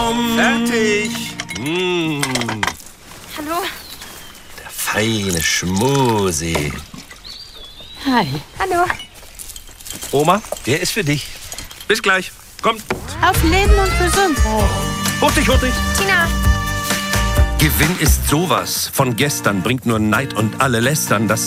Bumm. Fertig. Hallo? Der feine Schmusi. Hi. Hallo. Oma, der ist für dich. Bis gleich. Kommt. Auf Leben und Gesundheit. Hurtig, hurtig. Tina. Gewinn ist sowas. Von gestern bringt nur Neid und alle lästern. Das